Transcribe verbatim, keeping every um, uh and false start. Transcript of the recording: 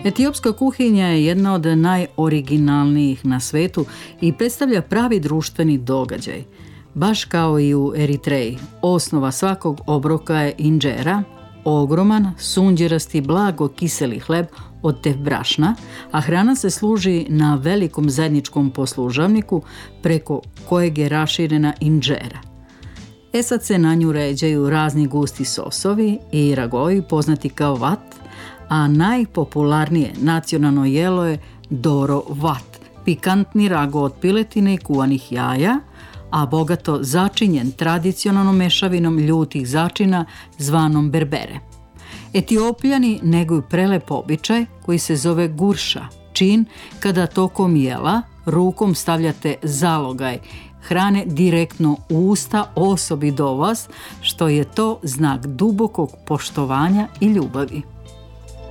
Etiopska kuhinja je jedna od najoriginalnijih na svetu i predstavlja pravi društveni događaj. Baš kao i u Eritreji, osnova svakog obroka je inđera, ogroman, sunđerasti, blago kiseli hleb od tev brašna, a hrana se služi na velikom zajedničkom poslužavniku preko kojeg je raširena inđera. E sad se na nju ređaju razni gusti sosovi i ragoji poznati kao vat, a najpopularnije nacionalno jelo je doro vat, pikantni rago od piletine i kuvanih jaja, a bogato začinjen tradicionalnom mešavinom ljutih začina zvanom berbere. Etiopljani neguju prelep običaj koji se zove gurša, čin kada tokom jela rukom stavljate zalogaj hrane direktno u usta osobi do vas, što je to znak dubokog poštovanja i ljubavi.